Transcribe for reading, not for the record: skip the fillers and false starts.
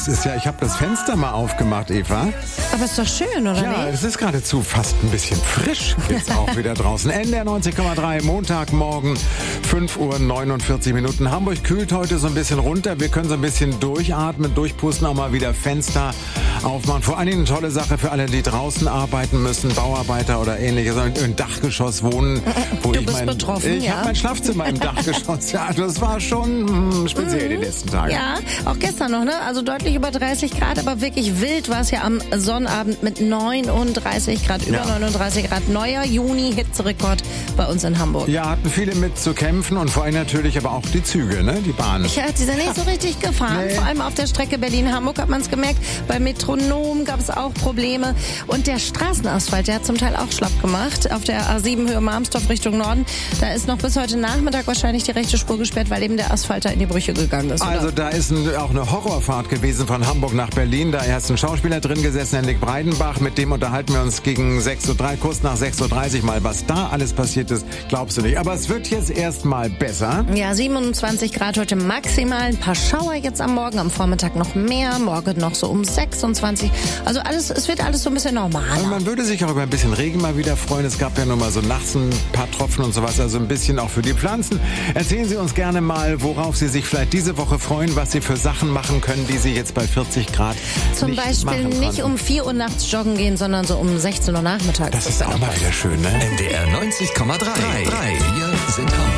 das ist ja, ich habe das Fenster mal aufgemacht, Eva. Aber ist doch schön, oder Ja, nicht? es ist geradezu fast ein bisschen frisch jetzt auch wieder draußen. NDR 90,3, Montagmorgen, 5:49 Uhr. Hamburg kühlt heute so ein bisschen runter. Wir können so ein bisschen durchatmen, durchpusten, auch mal wieder Fenster aufmachen. Vor allen Dingen eine tolle Sache für alle, die draußen arbeiten müssen, Bauarbeiter oder ähnliches, im Dachgeschoss wohnen. Wo Du bist betroffen, Ich ja. habe mein Schlafzimmer im Dachgeschoss. Ja, das war schon speziell die letzten Tage. Ja, auch gestern noch, ne? Also deutlich über 30 Grad, aber wirklich wild war es ja am Sonnabend mit 39 Grad, über 39 Grad. Neuer Juni-Hitzerekord bei uns in Hamburg. Ja, hatten viele mit zu kämpfen und vor allem natürlich aber auch die Züge, ne? Die Bahn. Ja, die sind nicht so richtig gefahren. Nee. Vor allem auf der Strecke Berlin-Hamburg hat man es gemerkt. Bei Metronom gab es auch Probleme. Und der Straßenasphalt, der hat zum Teil auch schlapp gemacht. Auf der A7 Höhe Marmstorf Richtung Norden. Da ist noch bis heute Nachmittag wahrscheinlich die rechte Spur gesperrt, weil eben der Asphalt da in die Brüche gegangen ist. Also da ist auch eine Horrorfahrt gewesen von Hamburg nach Berlin. Da ist ein Schauspieler drin gesessen, Nick Breidenbach. Mit dem unterhalten wir uns gegen 6:03 Uhr, kurz nach 6:30 Uhr mal. Was da alles passiert ist, glaubst du nicht. Aber es wird jetzt erstmal besser. Ja, 27 Grad heute maximal. Ein paar Schauer jetzt am Morgen, am Vormittag noch mehr. Morgen noch so um 26. Also es wird alles so ein bisschen Und normaler. man würde sich auch über ein bisschen Regen mal wieder freuen. Es gab ja nur mal so nachts ein paar Tropfen und sowas. Also ein bisschen auch für die Pflanzen. Erzählen Sie uns gerne mal, worauf Sie sich vielleicht diese Woche freuen, was Sie für Sachen machen können, die Sie jetzt bei 40 Grad Zum nicht Beispiel machen nicht konnten. um 4 Uhr nachts joggen gehen, sondern so um 16 Uhr nachmittags. Das ist auch mal wieder schön, ne? NDR 90,3. Wir sind Hamburg.